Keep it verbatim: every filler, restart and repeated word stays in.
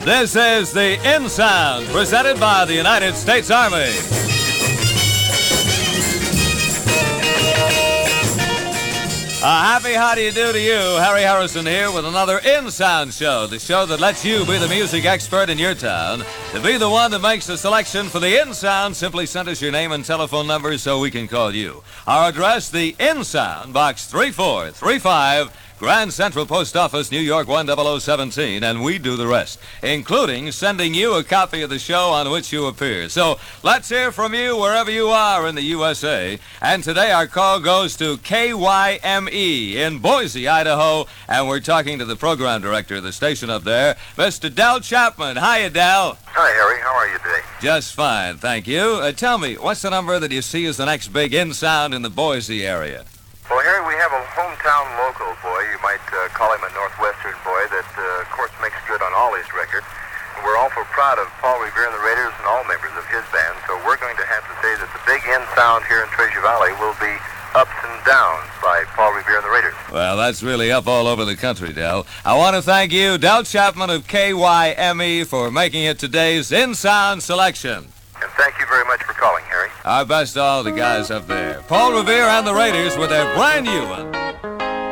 This is the In Sound, presented by the United States Army. A happy how do you do to you. Harry Harrison here with another In Sound show, the show that lets you be the music expert in your town. To be the one that makes the selection for the In Sound, simply send us your name and telephone number so we can call you. Our address, the In Sound, Box three four three five, Grand Central Post Office, New York one zero zero one seven, and we do the rest, including sending you a copy of the show on which you appear. So let's hear from you wherever you are in the U S A. And today our call goes to K Y M E in Boise, Idaho, and we're talking to the program director of the station up there, Mister Del Chapman. Hiya, Del. Hi, Harry. How are you today? Just fine, thank you. Uh, tell me, what's the number that you see as the next big In Sound in the Boise area? Well, Harry, we have a hometown local boy. You might uh, call him a Northwestern boy that, uh, of course, makes good on all his records. And we're awful proud of Paul Revere and the Raiders and all members of his band. So we're going to have to say that the big In Sound here in Treasure Valley will be Ups and Downs by Paul Revere and the Raiders. Well, that's really up all over the country, Del. I want to thank you, Del Chapman of K Y M E, for making it today's In Sound selection. And thank you very much for calling, Harry. Our best to all the guys up there. Paul Revere and the Raiders with their brand new one.